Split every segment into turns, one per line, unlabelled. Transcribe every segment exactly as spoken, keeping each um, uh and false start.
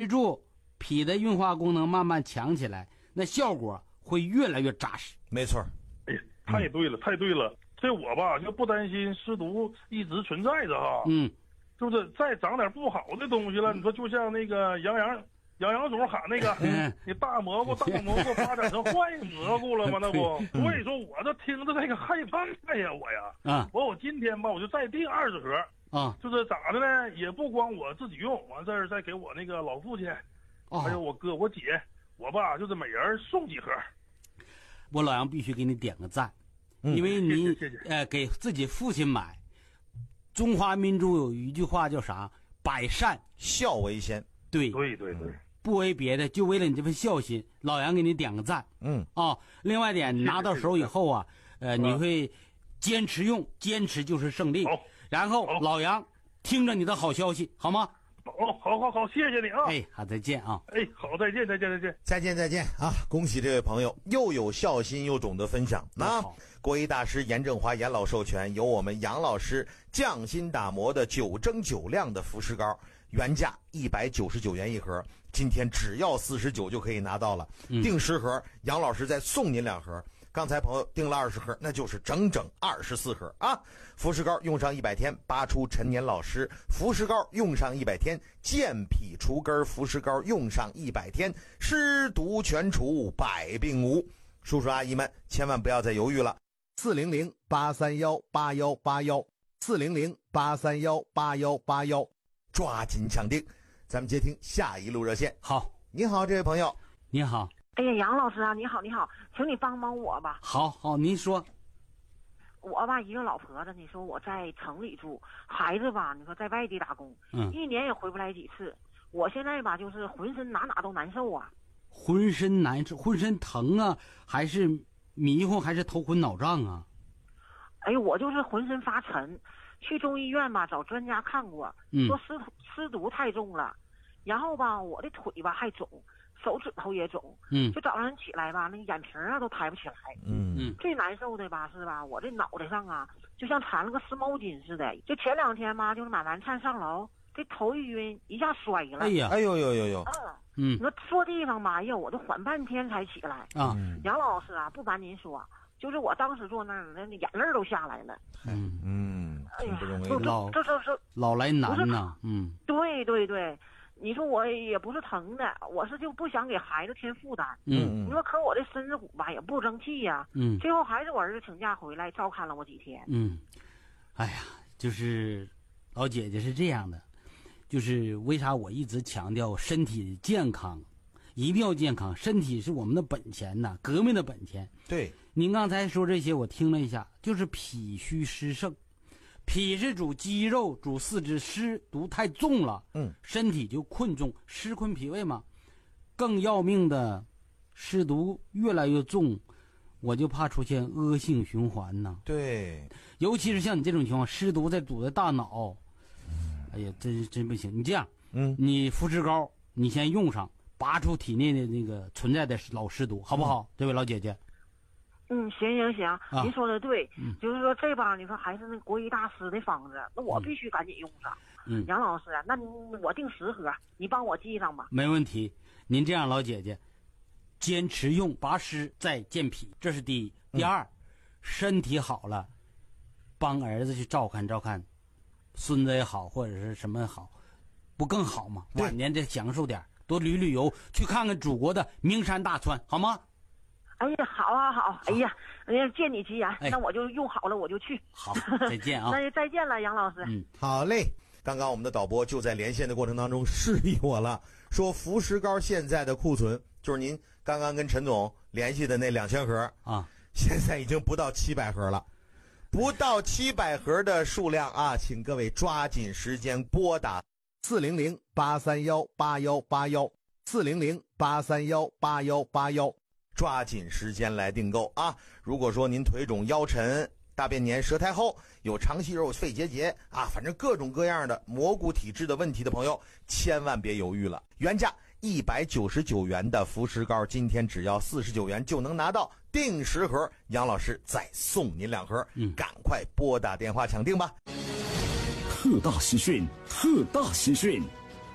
住，脾的运化功能慢慢强起来，那效果会越来越扎实。
没错。
哎呀，太对了，太对了。这我吧就不担心湿毒一直存在着哈。
嗯，
就是再长点不好的东西了，你说就像那个杨洋。杨洋总喊那个，
嗯、
你大蘑菇大蘑菇发展成坏蘑菇了吗？那不，所以说我这听着这个害怕呀，我呀，
啊，
我我今天吧，我就再订二十盒，
啊，
就是咋的呢？也不光我自己用，完事儿再给我那个老父亲，
哦、
还有我哥、我姐，我爸就是每人送几盒。
我老杨必须给你点个赞，
嗯、
因为你
谢谢谢谢
呃给自己父亲买。中华民族有一句话叫啥？百善
孝为先。
对
对对对。
不为别的，就为了你这份孝心，老杨给你点个赞。
嗯
啊、哦，另外点，拿到手以后啊，呃，你会坚持用，坚持就是胜利。
好，
然后老杨听着你的好消息，好吗？
哦，好好好，谢谢你啊！
哎，好，再见啊！
哎，好，再见，再见，再见，
再见，再见啊！恭喜这位朋友，又有孝心，又懂得分享。那国医大师严正华严老授权，由我们杨老师匠心打磨的九蒸九亮的服食膏，原价一百九十九元一盒，今天只要四十九就可以拿到了。
嗯、
订十盒，杨老师再送您两盒。刚才朋友订了二十盒，那就是整整二十四盒啊！服食膏用上一百天，拔出陈年老湿；服食膏用上一百天，健脾除根；服食膏用上一百天，湿毒全除，百病无。叔叔阿姨们，千万不要再犹豫了。四零零八三幺八幺八幺，四零零八三幺八幺八幺，抓紧抢订！咱们接听下一路热线。
好，
你好，这位朋友。
你好。
哎呀，杨老师啊，你好，你好，请你帮帮我吧。
好好，您说。
我吧，一个老婆子，你说我在城里住，孩子吧，你说在外地打工，
嗯，
一年也回不来几次。我现在吧，就是浑身哪哪都难受啊，
浑身难受，浑身疼啊，还是迷糊，还是头昏脑胀啊？
哎呦，我就是浑身发沉，去中医院吧找专家看过，
嗯、
说湿湿毒太重了，然后吧我的腿吧还肿。手指头也肿，
嗯，
就早上起来吧，那个眼皮啊都抬不起来，
嗯嗯，
最难受的吧是吧，我这脑袋上啊，就像缠了个湿毛巾似的。就前两天嘛，就是买完菜上楼，这头一晕，一下摔了。
哎呀，
哎呦呦呦呦，
嗯
嗯，
你说坐地方吧，哎呀，我都缓半天才起来
啊。
杨老师啊，不瞒您说，就是我当时坐那儿，那眼泪都下来了。
嗯
嗯，挺不容易，
老
这这这
老来难呐，嗯，
对对对。你说我也不是疼的，我是就不想给孩子添负担。
嗯，
你说可我这身子骨吧也不争气呀、啊。
嗯，
最后还是我儿子请假回来照看了我几天。
嗯，哎呀，就是老姐姐是这样的，就是为啥我一直强调身体健康，一定要健康，身体是我们的本钱呐，革命的本钱。
对，
您刚才说这些我听了一下，就是脾虚湿盛。脾是主肌肉，主四肢，湿毒太重了，
嗯，
身体就困重，湿困脾胃嘛。更要命的，湿毒越来越重，我就怕出现恶性循环呐。
对，
尤其是像你这种情况，湿毒在堵在大脑，哎呀，真真不行。你这样，
嗯，
你服食膏，你先用上，拔出体内的那个存在的老湿毒，好不好？嗯、这位老姐姐。
嗯，行行行，
啊、
您说的对、
嗯，
就是说这帮你说还是那国医大师的方子，那我必须赶紧用上。
嗯，
杨老师啊，那你我订十盒，你帮我记上吧。
没问题，您这样老姐姐，坚持用拔湿再健脾，这是第一。第二，嗯、身体好了，帮儿子去照看照看，孙子也好，或者是什么好，不更好吗？晚年得享受点，多旅旅游，去看看祖国的名山大川，好吗？
哎呀，好啊好，哎呀，哎呀，借你吉言、
哎，
那我就用好了，我就去。
好，再见啊！
那就再见了，杨老师。
嗯，
好嘞。刚刚我们的导播就在连线的过程当中示意我了，说服食膏现在的库存就是您刚刚跟陈总联系的那两千盒
啊，
现在已经不到七百盒了，不到七百盒的数量啊，请各位抓紧时间拨打四零零八三幺八幺八幺四零零八三幺八幺八幺。抓紧时间来订购啊！如果说您腿肿、腰沉、大便黏、舌苔厚、有肠息肉、肺结节啊，反正各种各样的蘑菇体质的问题的朋友，千万别犹豫了。原价一百九十九元的服食膏，今天只要四十九元就能拿到，订十盒，杨老师再送您两盒，
嗯，
赶快拨打电话抢订吧。
特大喜讯，特大喜讯！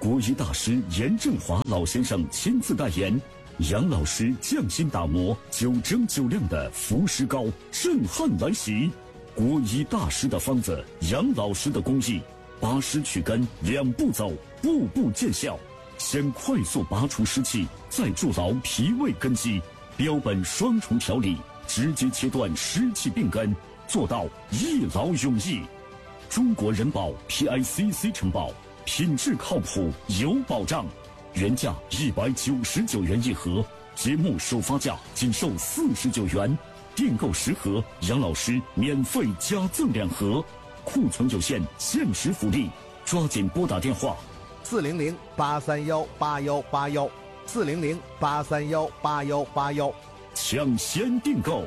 国医大师严正华老先生亲自代言，杨老师匠心打磨，九蒸九亮的福石膏震撼来袭。国医大师的方子，杨老师的工艺，拔湿去根两步走，步步见效。先快速拔除湿气，再筑牢脾胃根基，标本双重调理，直接切断湿气病根，做到一劳永逸。中国人保 P I C C 承保，品质靠谱，有保障。原价一百九十九元一盒，节目首发价仅售四十九元。订购十盒，杨老师免费加赠两盒，库存有限，限时福利，抓紧拨打电话。
四零零八三幺八幺八幺，四零零八三幺八幺八幺，
抢先订购。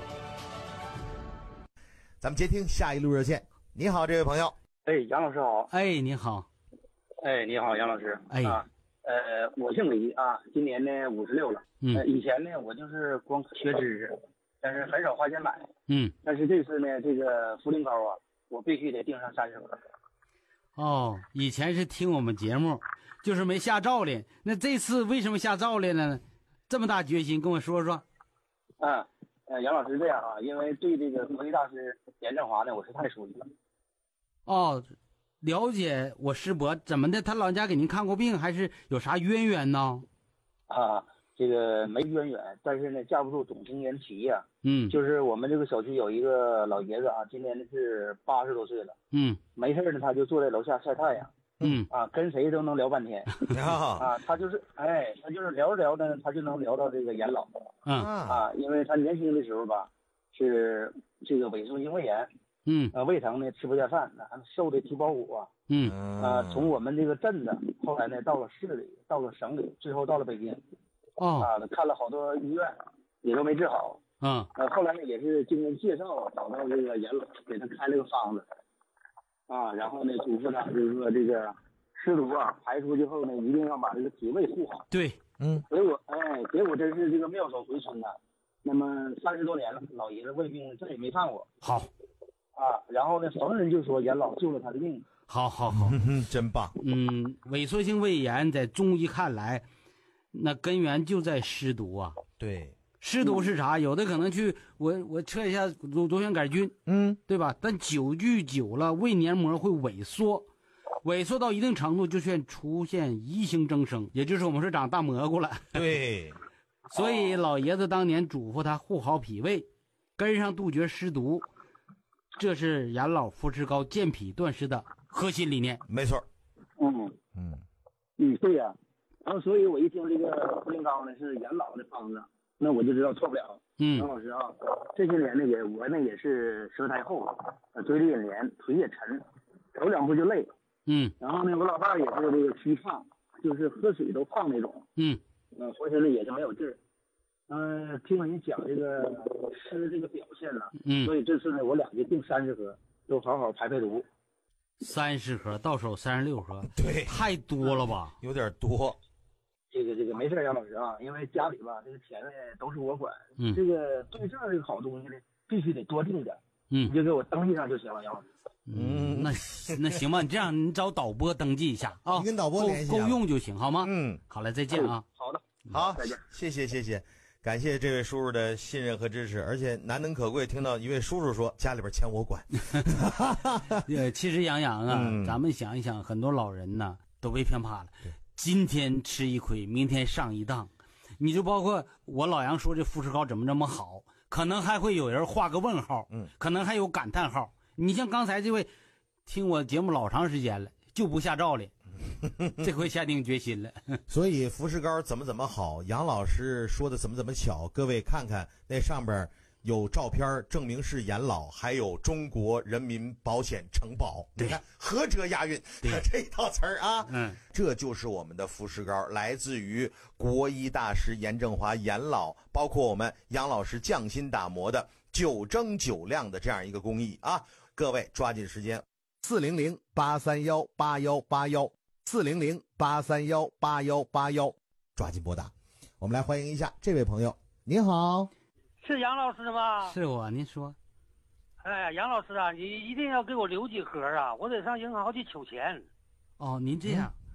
咱们接听下一路热线。你好，这位朋友。
哎，杨老师好。
哎，你好。
哎，你好，杨老师。
哎，
啊，呃，我姓李啊，今年呢五十六了。
嗯、
呃。以前呢，我就是光学知识，但是很少花钱买。
嗯。
但是这次呢，这个茯苓膏啊，我必须得订上三十盒。
哦，以前是听我们节目，就是没下诏令。那这次为什么下诏令了呢？这么大决心，跟我说说。
啊，呃，杨老师这样啊，因为对这个国医大师严正华呢，我是太熟悉了。
哦，了解我师伯怎么的？他老人家给您看过病，还是有啥渊源呢？
啊，这个没渊源，但是呢，架不住总听人提呀、啊。
嗯，
就是我们这个小区有一个老爷子啊，今年是八十多岁了。
嗯，
没事呢，他就坐在楼下晒太阳。
嗯，
啊，跟谁都能聊半天。啊，他就是，哎，他就是聊着聊着，他就能聊到这个严老。
嗯
啊，因为他年轻的时候吧，是这个萎缩性胃炎。
嗯，
啊，胃疼呢，吃不下饭，还瘦的皮包骨啊。
嗯，
啊，从我们这个镇子，后来呢，到了市里，到了省里，最后到了北京。
哦。
啊，看了好多医院，也都没治好。
嗯。
呃，后来呢，也是经人介绍，找到这个严老，给他开了个方子。啊，然后呢，嘱咐他就是说这个湿毒啊，排出去后呢，一定要把这个体胃护好。
对，
嗯。结果，哎，结果真是这个妙手回春呐。那么三十多年了，老爷子胃病再也没犯过。
好。
啊，然后呢，逢人就说严老救了他的命。
好好好，
嗯，真棒。
嗯，萎缩性胃炎在中医看来，那根源就在湿毒啊。
对。
湿毒是啥？有的可能去我我测一下螺旋杆菌，
嗯，
对吧？但久聚久了，胃黏膜会萎缩，萎缩到一定程度就出现出现异形增生，也就是我们说长大蘑菇了。
对，
所以老爷子当年嘱咐他护好脾胃，跟上杜绝湿毒，这是养老扶持膏健脾断湿的核心理念。
没错。
嗯嗯嗯，对呀、啊。然后，所以我一听这个茯苓膏呢是养老的方子。那我就知道错不了。
嗯，
杨老师啊，这些年呢也我呢也是舌苔厚，嘴里也黏，腿也沉，走两步就累。
嗯，
然后呢，我老伴也是这个虚胖，就是喝水都胖那种。
嗯，
呃，浑身呢也是没有劲儿。嗯、呃，听了你讲这个湿这个表现了，
嗯，
所以这次呢我俩就订三十盒，都好好排排毒。
三十盒到手三十六盒，
对，
太多了吧？
有点多。
这个这个没事，杨老师啊，因为家里吧，这个钱呢都是我管。
嗯，
这个对症这个好东西呢，必须得多订点。
嗯，
你就给我登记上就行了，杨老师。
嗯，那那行吧，你这样你找导播登记一下啊，
你跟导播联系
够够用就行，好吗？
嗯，
好嘞，再见啊。
好的，
好，
再见，
谢谢谢谢，感谢这位叔叔的信任和支持，而且难能可贵，听到一位叔叔说家里边钱我管。
呃，其实杨洋啊、
嗯，
咱们想一想，很多老人呢都被骗怕了。今天吃一亏，明天上一当，你就包括我老杨说这富士膏怎么这么好，可能还会有人画个问号，
嗯，
可能还有感叹号。你像刚才这位，听我节目老长时间了，就不下诏令，这回下定决心了。
所以富士膏怎么怎么好，杨老师说的怎么怎么巧，各位看看那上边有照片证明是严老，还有中国人民保险承保，你看何辙押韵，这一套词儿啊，
嗯，
这就是我们的富士膏，来自于国医大师严正华严老，包括我们杨老师匠心打磨的九蒸九亮的这样一个工艺啊，各位抓紧时间，四零零八三幺八幺八幺，四零零八三幺八幺八幺，抓紧拨打。我们来欢迎一下这位朋友，你好。
是杨老师吗？
是我，您说。
哎呀，杨老师啊，你一定要给我留几盒啊，我得上银行去取钱。
哦，您这样，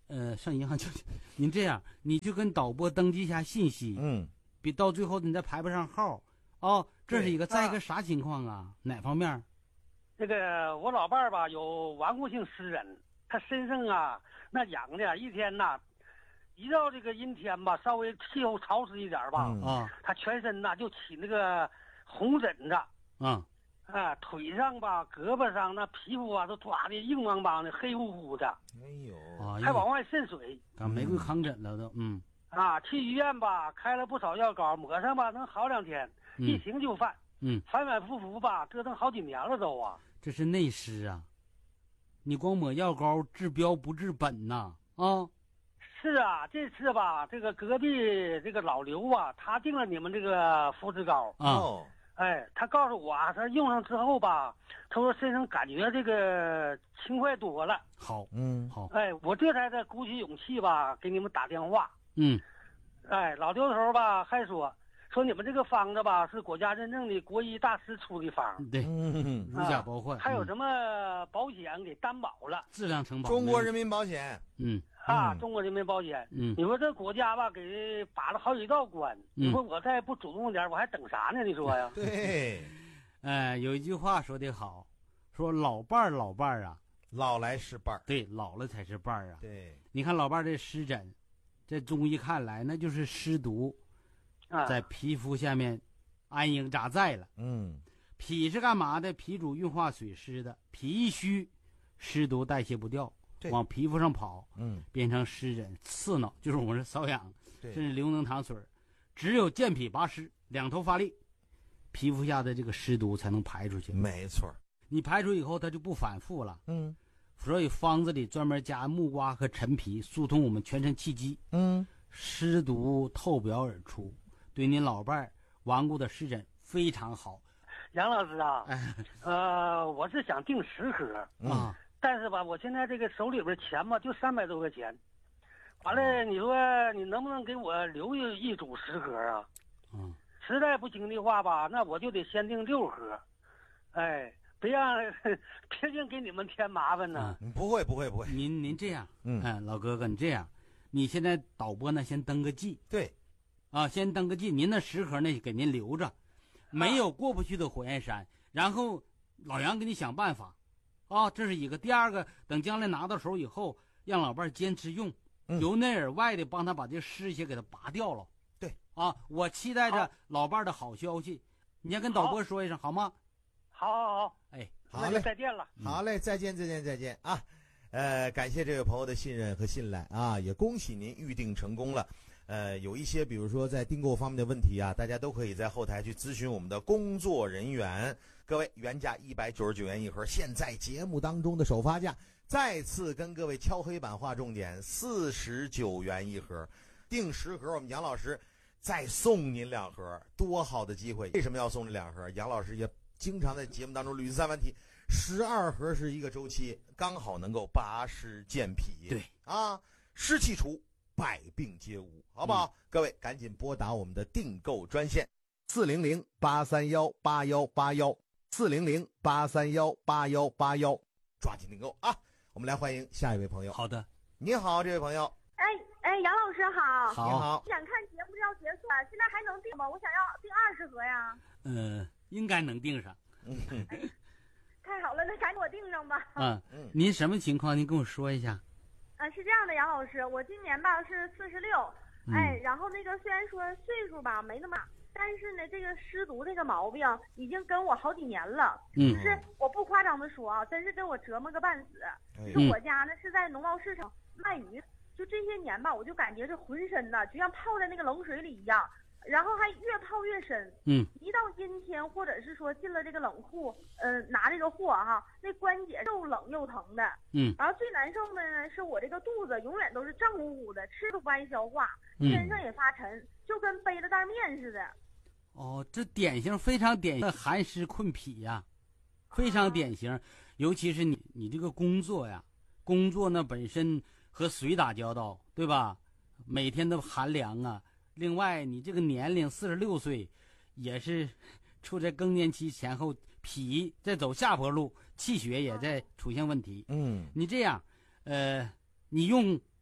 呃，上银行就您这样，你就跟导播登记一下信息，
嗯，
别到最后你再排不上号。哦，这是一个，
对
再一个啥情况啊？哪方面？
这个我老伴儿吧有顽固性湿疹，他身上啊那痒的一天呐，一到这个阴天吧，稍微气候潮湿一点吧，
嗯
啊
他全身呐就起那个红疹子，
啊，
啊，腿上吧、胳膊上那皮肤啊都抓的硬邦邦的、黑乎乎的，
哎呦，
啊，
还往外渗水。
赶玫瑰糠疹了都，嗯
啊，去医院吧开了不少药膏，抹上吧能好两天，一
嗯
醒就犯，
嗯，
反反复复吧，折腾好几年了都啊。
这是内湿啊，你光抹药膏治标不治本呐啊！
是啊，这次吧，这个隔壁这个老刘啊，他订了你们这个肤质膏，
啊，
哦，
哎，他告诉我啊，他用上之后吧，他说身上感觉这个轻快多了，
好，
嗯，
好，
哎，我这才在鼓起勇气吧，给你们打电话。
嗯，
哎，老刘头吧还说说你们这个方子吧是国家认证的国医大师出的方，
对，
嗯，
如假包换，嗯
还有什么保险给担保了
质量承保？
中国人民保险，
嗯
啊，
嗯
中国人民保险。
嗯
你说这国家吧给把了好几道关，
嗯
你说我再不主动点，我还等啥呢？你说呀？
对，
呃，有一句话说得好，说老伴儿老伴儿啊，
老来是伴儿，
对，老了才是伴儿啊。
对，
你看老伴儿这湿疹，在中医看来那就是湿毒
啊，
在皮肤下面安营扎寨了。
嗯，
脾是干嘛的？脾主运化水湿的，脾一虚，湿毒代谢不掉，
对
往皮肤上跑，
嗯，
变成湿疹、刺挠，就是我们瘙痒，
对
甚至流脓淌水儿。只有健脾拔湿，两头发力，皮肤下的这个湿毒才能排出去。
没错儿，
你排出以后，它就不反复了。
嗯
所以方子里专门加木瓜和陈皮，疏通我们全身气机，
嗯，
湿毒透表而出，对您老伴儿顽固的湿疹非常好。
杨老师啊，
哎
呃，我是想订十盒，
啊，
但是吧，我现在这个手里边钱吧就三百多块钱，完了，你说你能不能给我留一一组十盒啊？
嗯，
实在不行的话吧，那我就得先订六盒，哎，别让别净给你们添麻烦呢。
嗯不会不会不会，
您您这样，
嗯
哎，老哥哥，你这样，你现在导播呢，先登个记
对，
啊，先登个记，您那十盒呢给您留着，没有过不去的火焰山，然后老杨给你想办法，啊，这是一个。第二个，等将来拿到手以后，让老伴儿坚持用，
嗯
由内而外的帮他把这湿邪给他拔掉了。
对，
啊，我期待着
好
老伴儿的好消息，你先跟导播说一声好吗？
好好好，
哎，
好嘞
那就，再见了。
好嘞，再见再见再见啊！呃，感谢这位朋友的信任和信赖啊，也恭喜您预定成功了。呃，有一些比如说在订购方面的问题啊，大家都可以在后台去咨询我们的工作人员。各位，原价一百九十九元一盒，现在节目当中的首发价，再次跟各位敲黑板划重点，四十九元一盒，订十盒，我们杨老师再送您两盒，多好的机会！为什么要送这两盒？杨老师也经常在节目当中屡三番提，十二盒是一个周期，刚好能够拔湿健脾。
对
啊，湿气除，百病皆无，好不好？
嗯、
各位赶紧拨打我们的订购专线四零零八三幺八幺八幺四零零八三幺八幺八幺，抓紧订购啊！我们来欢迎下一位朋友。
好的，
你好，这位朋友。
哎哎，杨老师好。
好
你好。
想看节目要结束了，现在还能订吗？我想要订二十盒呀。
呃，应该能订上。
嗯，
太好了，那赶紧给我订上吧。
嗯
嗯，
您什么情况？您跟我说一下。
啊，是这样的，杨老师，我今年吧是四十六，哎，然后那个虽然说岁数吧没那么大，但是呢，这个湿毒这个毛病已经跟我好几年了。
嗯
就是我不夸张的说啊，真是给我折磨个半死。
哎
就是我家呢是在农贸市场卖鱼，就这些年吧，我就感觉这浑身呐就像泡在那个冷水里一样。然后还越泡越深，
嗯，
一到阴天或者是说进了这个冷库，呃，拿这个货哈，那关节又冷又疼的，
嗯，
然后最难受的呢是我这个肚子永远都是胀乎乎的，吃都不爱消化，
嗯
身上也发沉，就跟背了袋面似的。
哦，这典型非常典型的寒湿困脾呀、非常典型，尤其是你你这个工作呀，工作呢本身和水打交道，对吧？每天的寒凉啊。另外，你这个年龄四十六岁，也是处在更年期前后，脾在走下坡路，气血也在出现问题。
嗯，
你这样，呃，你用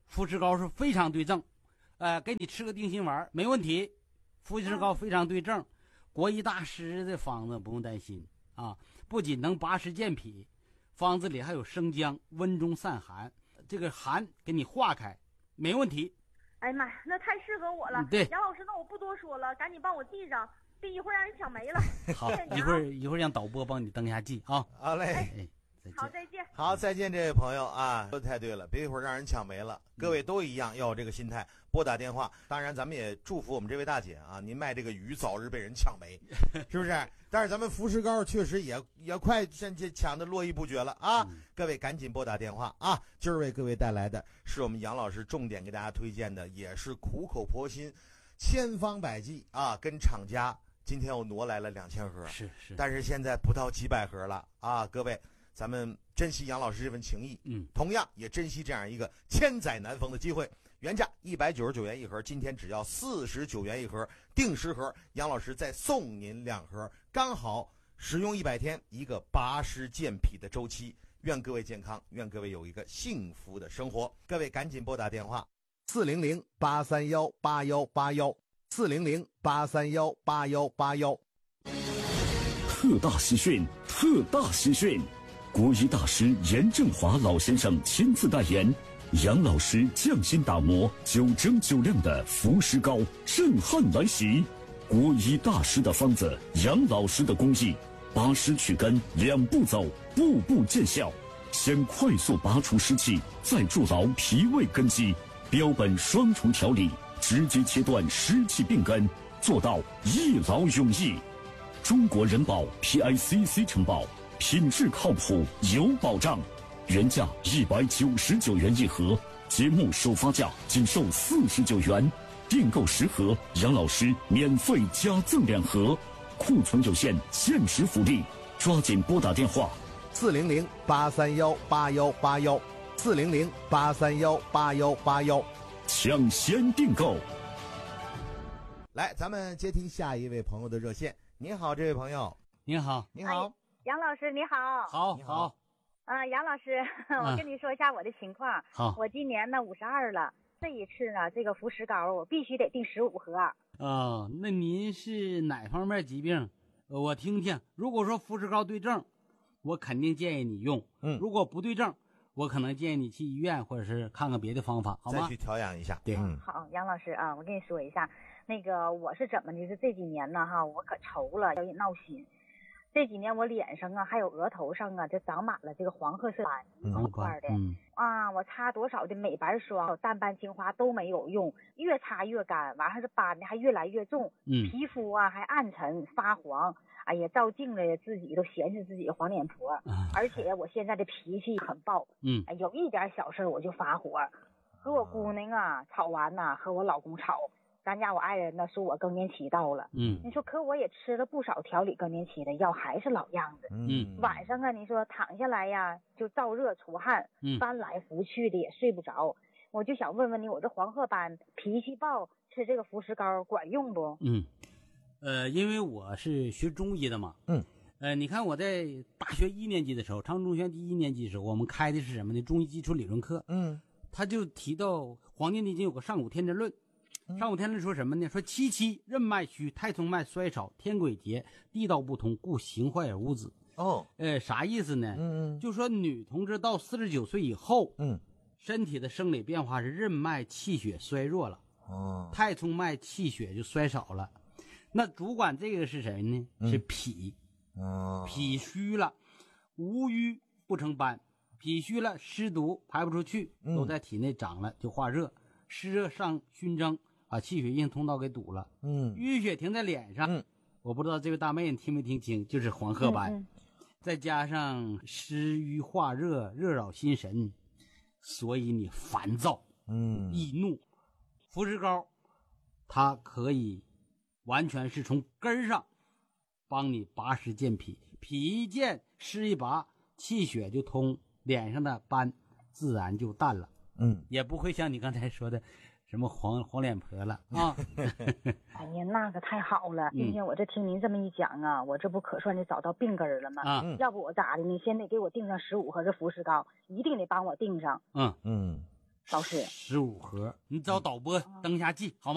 富士膏是非常对症，呃，给你吃个定心丸没问题。富士膏非常对症，国医大师的方子不用担心啊，不仅能拔湿健脾，方子里还有生姜，温中散寒，这个寒给你化开，没问题。
哎呀妈呀，那太适合我了。
对，
杨老师，那我不多说了，赶紧帮我记上，别一会儿让人抢没了。
好，一会儿一会儿让导播帮你登一下记啊。
好嘞。
哎，
好，再见。
好，再见，这位朋友啊，说的太对了，别一会儿让人抢没了。各位都一样，要有这个心态，拨打电话。当然，咱们也祝福我们这位大姐啊，您卖这个鱼早日被人抢没，是不是？但是咱们福士膏确实也也快现在抢的络绎不绝了啊！嗯、各位赶紧拨打电话啊！今儿为各位带来的是我们杨老师重点给大家推荐的，也是苦口婆心、千方百计啊，跟厂家今天又挪来了两千盒，
是是，
但是现在不到几百盒了啊！各位，咱们珍惜杨老师这份情谊，
嗯，
同样也珍惜这样一个千载难逢的机会。原价一百九十九元一盒，今天只要四十九元一盒，定时盒，杨老师再送您两盒，刚好使用一百天，一个拔湿健脾的周期。愿各位健康，愿各位有一个幸福的生活。各位赶紧拨打电话四零零八三幺八幺八幺四零零八三幺八幺八幺。
特大喜讯！特大喜讯！国医大师严正华老先生亲自代言。杨老师匠心打磨，九蒸九亮的福士膏震撼来袭，国医大师的方子，杨老师的工艺，拔湿祛根两步走，步步见效。先快速拔除湿气，再筑牢脾胃根基，标本双重调理，直接切断湿气病根，做到一劳永逸。中国人保 P I C C 承保，品质靠谱，有保障。原价一百九十九元一盒，节目首发价仅售四十九元，订购十盒，杨老师免费加赠两盒，库存有限，限时福利，抓紧拨打电话
四零零八三幺八幺八幺四零零八三幺八幺八幺，
抢先订购。
来，咱们接听下一位朋友的热线。您好，这位朋友。
您好，
你好，
哎，杨老师你好。
好，
你好。
啊，杨老师，我跟你说一下我的情况。
好，
我今年呢五十二了，这一次呢这个福士膏我必须得订十五盒。
哦，那您是哪方面疾病？我听听。如果说福士膏对症，我肯定建议你用。
嗯，
如果不对症，我可能建议你去医院或者是看看别的方法，好吗？
再去调养一下。
对，
嗯，
好，杨老师啊，我跟你说一下，那个我是怎么的？是这几年呢哈，我可愁了，有点闹心。这几年我脸上啊，还有额头上啊，就长满了这个黄褐色斑，一块块的。
嗯
啊，我擦多少的美白霜、淡斑精华都没有用，越擦越干，完还是斑呢还越来越重，
嗯，
皮肤啊还暗沉发黄。哎呀，照镜子自己都嫌弃自己黄脸婆，
啊、
而且我现在的脾气很暴，
嗯，
哎，有一点小事我就发火，和我姑娘啊吵完呐，和我老公吵。咱家我爱人呢说我更年期到了，
嗯，
你说可我也吃了不少调理更年期的药，还是老样子。
嗯，
晚上啊，你说躺下来呀就燥热出汗，
嗯，
翻来覆去的也睡不着。我就想问问你，我这黄褐斑、脾气暴，吃这个福士膏管用不？
嗯，呃，因为我是学中医的嘛，
嗯，
呃，你看我在大学一年级的时候，长中学第一年级的时候，我们开的是什么呢？中医基础理论课，
嗯，
他就提到《黄帝内经》有个上古天真论。上古天真说什么呢？说七七任脉虚，太冲脉衰少，天癸竭，地道不通，故形坏而无子。
哦，
呃，啥意思呢？
嗯，
就说女同志到四十九岁以后，
嗯，
身体的生理变化是任脉气血衰弱了，
哦，
太冲脉气血就衰少了。那主管这个是谁呢？
嗯、
是脾，
哦，
脾虚了，无瘀不成斑，脾虚了，湿毒排不出去，都在体内长了，就化热，湿热上熏蒸。把气血运通道给堵了，
嗯，淤
血停在脸上，
嗯，
我不知道这位大妹你听没听清，就是黄褐斑，
嗯嗯、
再加上湿瘀化热，热扰心神，所以你烦躁，
嗯，
易怒。福士膏，它可以完全是从根上帮你拔湿健脾，脾一健，湿一拔，气血就通，脸上的斑自然就淡了，
嗯，
也不会像你刚才说的。什么黄黄脸婆了啊？
哎呀，那可太好了！今天我这听您这么一讲啊，我这不可算是找到病根了吗？
啊，
要不我咋的？你先得给我订上十五盒这福士膏，一定得帮我订上。
嗯
嗯，
老师？
十五盒，你找导播登下记好吗？